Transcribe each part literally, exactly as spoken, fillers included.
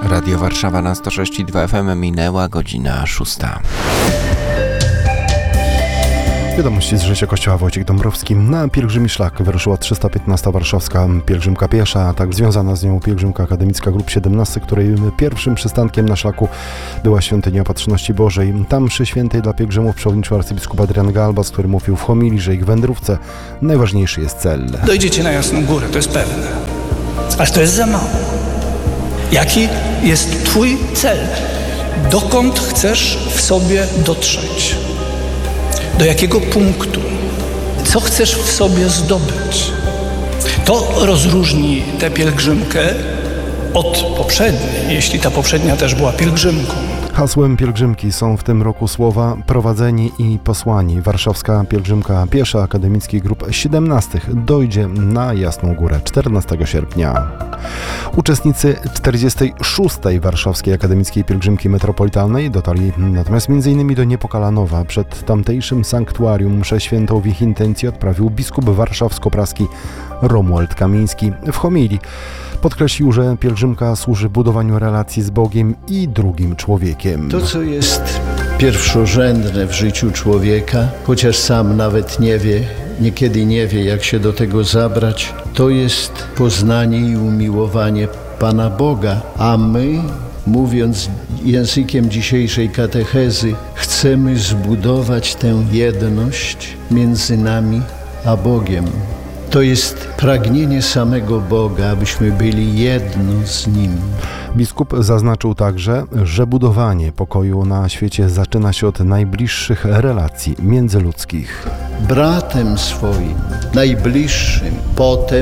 Radio Warszawa na sto sześć i dwa F M, minęła godzina szósta. Wiadomości z życia Kościoła. Wojciech Dąbrowski. Na pielgrzymi szlak wyruszyła trzysta piętnasta warszawska pielgrzymka piesza, a tak związana z nią pielgrzymka akademicka Grup siedemnaście, której pierwszym przystankiem na szlaku była Świątynia Opatrzności Bożej. Tam mszy świętej dla pielgrzymów przewodniczył arcybiskup Adrian Galbas, który mówił w homilii, że ich wędrówce najważniejszy jest cel. Dojdziecie na Jasną Górę, to jest pewne. Ale to jest za mało. Jaki jest Twój cel? Dokąd chcesz w sobie dotrzeć? Do jakiego punktu? Co chcesz w sobie zdobyć? To rozróżni tę pielgrzymkę od poprzedniej, jeśli ta poprzednia też była pielgrzymką. Hasłem pielgrzymki są w tym roku słowa prowadzeni i posłani. Warszawska pielgrzymka piesza akademickich Grup siedemnaście dojdzie na Jasną Górę czternastego sierpnia. Uczestnicy czterdziestej szóstej Warszawskiej Akademickiej Pielgrzymki Metropolitalnej dotarli natomiast m.in. do Niepokalanowa. Przed tamtejszym sanktuarium mszę świętą w ich intencji odprawił biskup warszawsko-praski Romuald Kamiński. W homilii podkreślił, że pielgrzymka służy budowaniu relacji z Bogiem i drugim człowiekiem. To, co jest pierwszorzędne w życiu człowieka, chociaż sam nawet nie wie, niekiedy nie wie, jak się do tego zabrać, to jest poznanie i umiłowanie Pana Boga, a my, mówiąc językiem dzisiejszej katechezy, chcemy zbudować tę jedność między nami a Bogiem. To jest pragnienie samego Boga, abyśmy byli jedno z Nim. Biskup zaznaczył także, że budowanie pokoju na świecie zaczyna się od najbliższych relacji międzyludzkich. Bratem swoim, najbliższym, potem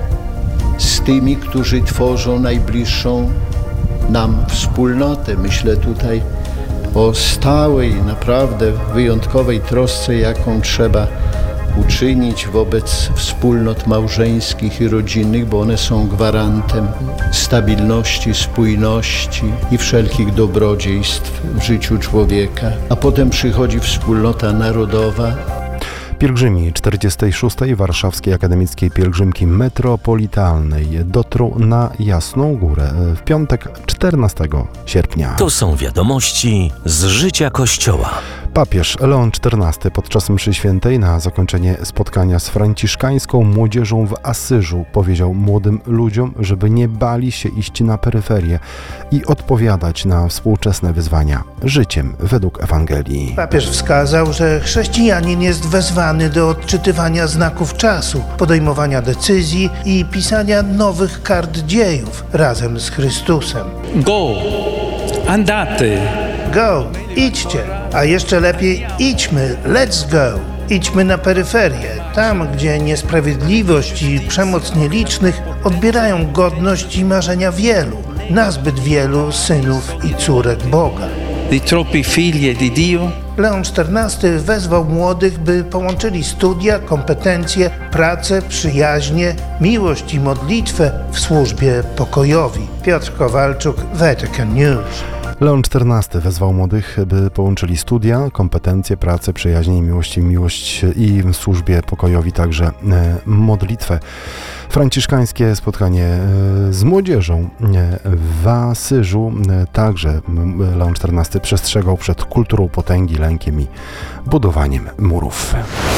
z tymi, którzy tworzą najbliższą nam wspólnotę. Myślę tutaj o stałej, naprawdę wyjątkowej trosce, jaką trzeba uczynić wobec wspólnot małżeńskich i rodzinnych, bo one są gwarantem stabilności, spójności i wszelkich dobrodziejstw w życiu człowieka. A potem przychodzi wspólnota narodowa. Pielgrzymi czterdziestej szóstej Warszawskiej Akademickiej Pielgrzymki Metropolitalnej dotrą na Jasną Górę w piątek czternastego sierpnia. To są wiadomości z życia Kościoła. Papież Leon czternasty podczas mszy świętej na zakończenie spotkania z franciszkańską młodzieżą w Asyżu powiedział młodym ludziom, żeby nie bali się iść na peryferię i odpowiadać na współczesne wyzwania życiem według Ewangelii. Papież wskazał, że chrześcijanin jest wezwany do odczytywania znaków czasu, podejmowania decyzji i pisania nowych kart dziejów razem z Chrystusem. Go! Andate! Go! Idźcie! A jeszcze lepiej idźmy! Let's go! Idźmy na peryferię, tam gdzie niesprawiedliwość i przemoc nielicznych odbierają godność i marzenia wielu, nazbyt wielu synów i córek Boga. Di troppi figli di Dio. Leon czternasty wezwał młodych, by połączyli studia, kompetencje, pracę, przyjaźnie, miłość i modlitwę w służbie pokojowi. Piotr Kowalczuk, Vatican News. Leon czternasty wezwał młodych, by połączyli studia, kompetencje, pracę, przyjaźnie i miłość, miłość i w służbie pokojowi także e, modlitwę. Franciszkańskie spotkanie e, z młodzieżą e, w Asyżu e, także Leon czternasty przestrzegał przed kulturą potęgi, lękiem i budowaniem murów.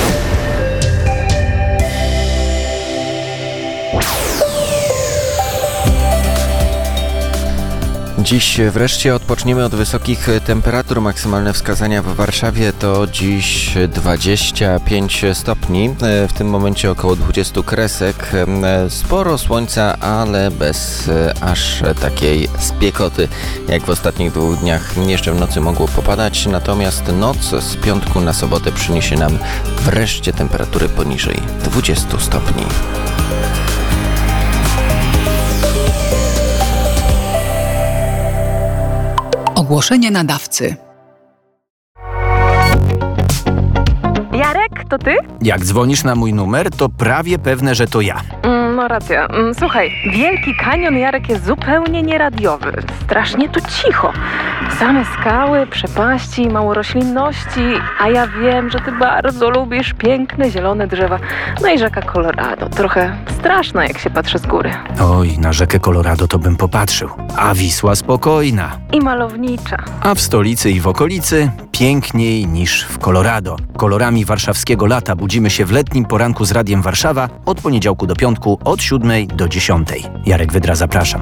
Dziś wreszcie odpoczniemy od wysokich temperatur. Maksymalne wskazania w Warszawie to dziś dwadzieścia pięć stopni. W tym momencie około dwadzieścia kresek. Sporo słońca, ale bez aż takiej spiekoty, jak w ostatnich dwóch dniach. Jeszcze w nocy mogło popadać, natomiast noc z piątku na sobotę przyniesie nam wreszcie temperatury poniżej dwudziestu stopni. Ogłoszenie nadawcy. Jarek, to ty? Jak dzwonisz na mój numer, to prawie pewne, że to ja. Mm, no racja. Mm, Słuchaj, Wielki Kanion, Jarek, jest zupełnie nieradiowy. Strasznie tu cicho. Same skały, przepaści, mało roślinności, a ja wiem, że ty bardzo lubisz piękne, zielone drzewa. No i rzeka Colorado. Trochę straszna, jak się patrzy z góry. Oj, na rzekę Colorado to bym popatrzył. A Wisła spokojna. I malownicza. A w stolicy i w okolicy piękniej niż w Colorado. Kolorami warszawskiego lata budzimy się w letnim poranku z Radiem Warszawa od poniedziałku do piątku od siódmej do dziesiątej. Jarek Wydra, zapraszam.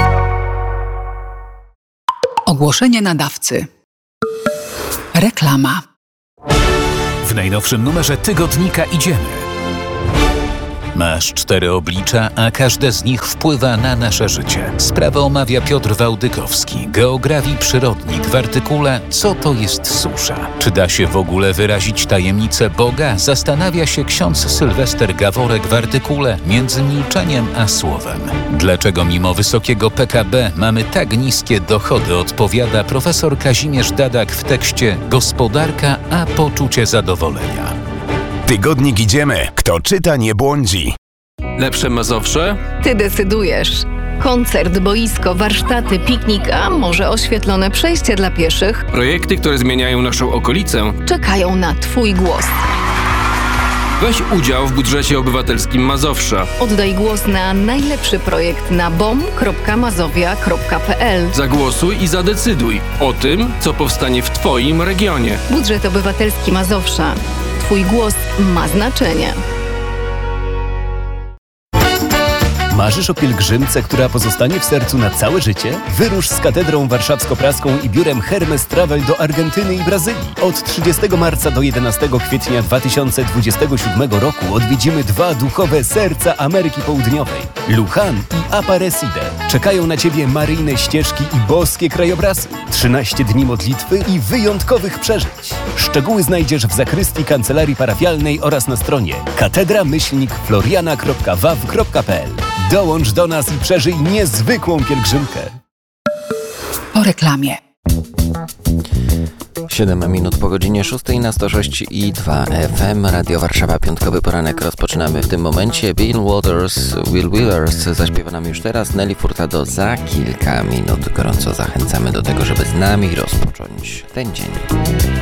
Ogłoszenie nadawcy. Reklama. W najnowszym numerze tygodnika Idziemy. Masz cztery oblicza, a każde z nich wpływa na nasze życie. Sprawę omawia Piotr Wałdykowski, geografii przyrodnik w artykule Co to jest susza? Czy da się w ogóle wyrazić tajemnicę Boga? Zastanawia się ksiądz Sylwester Gaworek w artykule Między milczeniem a słowem. Dlaczego mimo wysokiego P K B mamy tak niskie dochody? Odpowiada profesor Kazimierz Dadak w tekście Gospodarka a poczucie zadowolenia. Tygodnik Idziemy. Kto czyta, nie błądzi. Lepsze Mazowsze? Ty decydujesz. Koncert, boisko, warsztaty, piknik, a może oświetlone przejście dla pieszych? Projekty, które zmieniają naszą okolicę. Czekają na Twój głos. Weź udział w budżecie obywatelskim Mazowsza. Oddaj głos na najlepszy projekt na bom kropka mazowia kropka p l. Zagłosuj i zadecyduj o tym, co powstanie w Twoim regionie. Budżet obywatelski Mazowsza. Twój głos ma znaczenie. Marzysz o pielgrzymce, która pozostanie w sercu na całe życie? Wyrusz z Katedrą Warszawsko-Praską i biurem Hermes Travel do Argentyny i Brazylii. Od trzydziestego marca do jedenastego kwietnia dwa tysiące dwudziestego siódmego roku odwiedzimy dwa duchowe serca Ameryki Południowej. Luján i Aparecida. Czekają na Ciebie maryjne ścieżki i boskie krajobrazy. trzynaście dni modlitwy i wyjątkowych przeżyć. Szczegóły znajdziesz w zakrystii kancelarii parafialnej oraz na stronie katedra myślnik floriana kropka w a w kropka p l. Dołącz do nas i przeżyj niezwykłą pielgrzymkę. Po reklamie. siedem minut po godzinie szóstej na sto sześć i dwa F M. Radio Warszawa, piątkowy poranek rozpoczynamy w tym momencie. Bill Waters, Will Wheelers zaśpiewa nam już teraz. Nelly Furtado za kilka minut. Gorąco zachęcamy do tego, żeby z nami rozpocząć ten dzień.